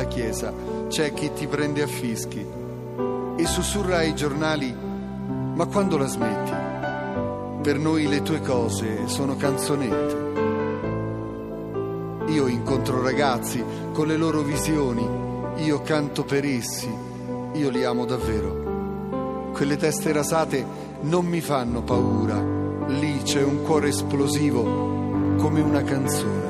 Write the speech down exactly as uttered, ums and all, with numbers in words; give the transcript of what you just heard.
nella chiesa c'è chi ti prende a fischi e sussurra ai giornali: ma quando la smetti? Per noi le tue cose sono canzonette. Io incontro ragazzi con le loro visioni, io canto per essi, io li amo davvero. Quelle teste rasate non mi fanno paura, lì c'è un cuore esplosivo come una canzone.